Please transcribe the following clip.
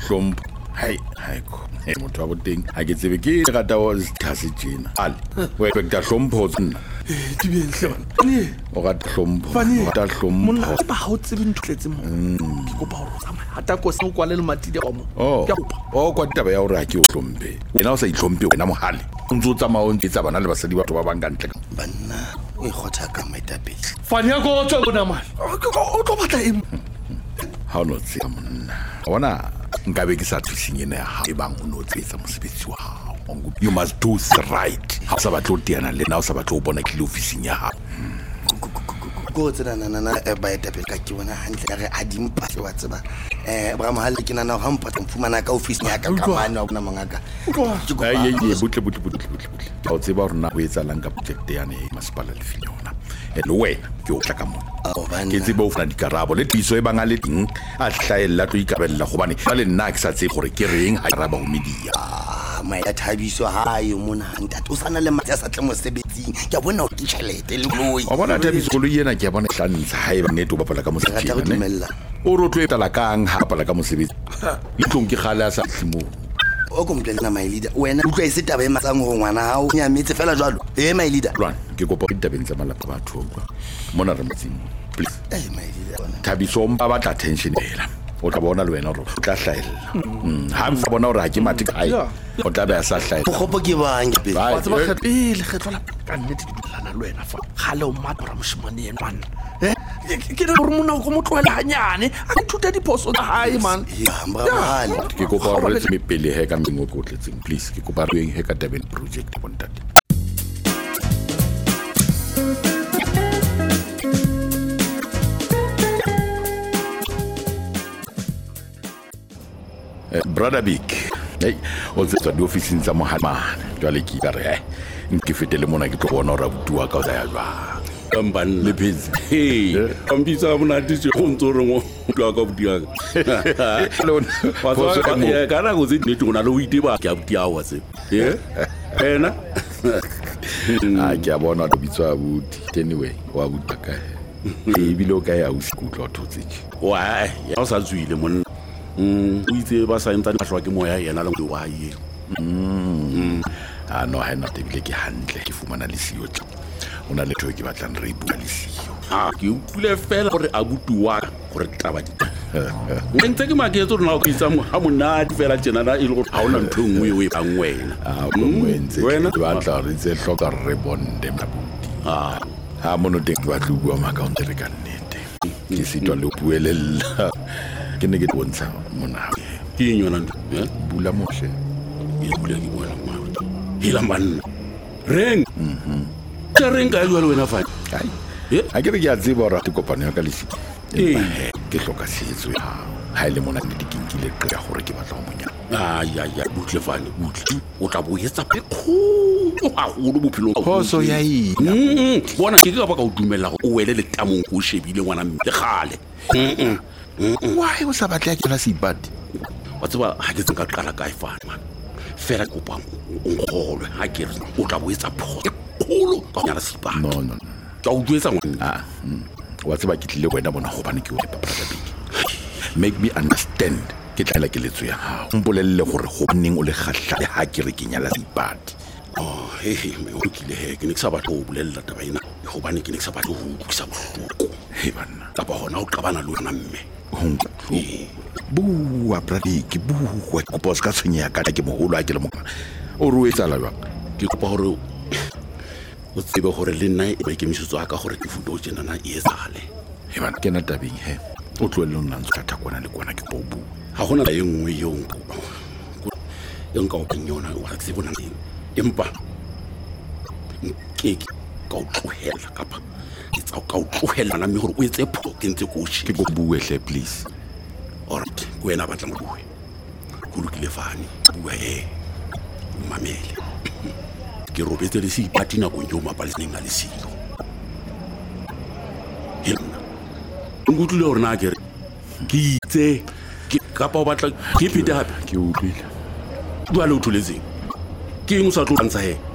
hlompho hai ko motho wa boteng ha ke tsebe ke rata o sithase tjena ale o expecta hlompho tsena di benhle o rata hlompho o rata hlompho monna ba ha o tsebe nthletse mo ke kopa ho tsamaya hata ko se o kwale le matidi a mo ke kopa o kwa taba ya hore ha ke o hlompe wena o sa ihlompe wena mohale o ntse o tsamaya o ntse bana le basadi batho ba bang kantle banna o ikgotha ka maitapedi fani ya go tswa bona mali o tlo batla eng ha o no tsela monna bona nkabe ke sa thusing ena ya ha e bang o no tsetsa mosebetsi wa hao you must do right ha sa batlo tiana le na o sa batlo o bona ke le officing ya hao go tsena nana ba etapele ka ke bona hantle re a dimpa se wa tseba bra mohale ke nana ha mpa mfumana ka office ya ka kamana bona mangaka ye butle ha o tseba rona ho etsa lang ka project ya ne masipala le finyona le wena ke o tla ka mona ke tsebe o fana dikarabo le tiso e banga le ting a hlaela tlo ikabella gobane ba le nna ke sa tse gore ke reng ha raba go media mai ya thabiso hayo mona ntate o sana le matsa sa tle mo sebetsing ke bona o ke tšhelete le loi o bona thabiso go le yena ke bona hlantsha ha e ba neto ba pala ka mosebetsi ne o rotlo e tala kang ha pala ka mosebetsi e tlong ke gala sa tsimo o komplela my leader wena o tla ise taba e matsang go ngwana ha o nyametse fela jwalo my leader lwana ke kopa ke tabeng tsa malapa batho mona re motsing please my leader thabiso mpa ba tla attention ela o tla bona le wena o tla hlaela ha mfa bona hore ha ke mate ka ai o tla ba sa hlaela go gopo ke bang ke ba tsaba khatle khetlo la ka nnete di dulana le wena fa gale o matora moshimane ena ke re gore mona go motloela hanyane a thuta diphoso tsa hae man mahale ke kopa re tseme pele he ka mengwe go tletseng please ke kopa re he ka Durban project bontate brother big hey o tsetsa di office tsa mohamane jwale ke ka re nke fetele mona ke tlo bona ra butua ka o ya jwa kamban le pezi ambisa mona ditse go ntse mo twa ka budia wa tswa kana go tse nete gona le o iteba ke a budia wa tse ena ke a bona do bitswa buti anyway wa buta ka e bilo ka ya o sikutlo thotse wa ya o sa tswile monna o itse ba sa ntse ba hlwa ke moya yena le wa ye no ha nna tebile ke hantle ke fumana le siyo ona le thoe ke batlang re bua le siyo ke upule fela gore a butuwa gore taba di ntse ke maketso rona go itsa mo ha monate fela tjena na ile go ha ona ntho ngwe o e bang wena wena ba tla re tse hloka re bonde mabuti ha mono te ba tluwa ma account re ka nnete ke sitwa le puelela ke ne ke bontsha mona ke nyona bula mohle e bula ke bona ma hila man reng reng ka le wena fa ai a ke re ke a tseba ra te kopana ya ka le siki ke hloka setso ha ile mona ke dikinkile ka gore ke batla go monya ya butle fane butle o tla bo etsa pekgo a go bophelo khoso ya ina bona ke ka ba ka o dumela go o wele le tamong go shebile ngwana mme gale why o sa batla ke la sipati wa tseba ha ke tsenka qala ka ifana man fela go pa ngolwe ha ke re o tla bo etsa photo kholo ka nyala sipati no ka o duetsa ngwana wa tseba ke tlile go ena bona go bane ke o papa tsa beke make me understand ke tla ke letso ya ha mpolelle gore go nneng o le kgahla le ha ke re ke nyala sipati me o kile he ke ne ke sa batla go bolella taba ina go bane ke ne ke sa batla go utlwisa bohloko bana ka ba hona o qabana le wena mme bua brother ke bua go boss ka tshwenya ka ke moholo a ke le mokana o re o etsa la jwa ke kopa gore o tsebe gore le nna e ba ikemisetso aka gore ke futo tsena na e sale bana ke na tabeng he o tlwele nna ntse ka takwana le kwana ke bobu ha gona la engwe yo nka o kenyona wa tse bona eng empa ke ka o tlohela kapa ke tsa ka o tlohela na mme gore o etse pho ke ntse go shi ke go bue hle please alright wena batla mo bue go lokile fane bua mamele ke robetse le se ipatina go yo mapale seng a le silo ngutule hore na ke itse ke kapa o batla ke phete hape ke utlwile bua le o thuletseng ke eng o sa tlo ntsa he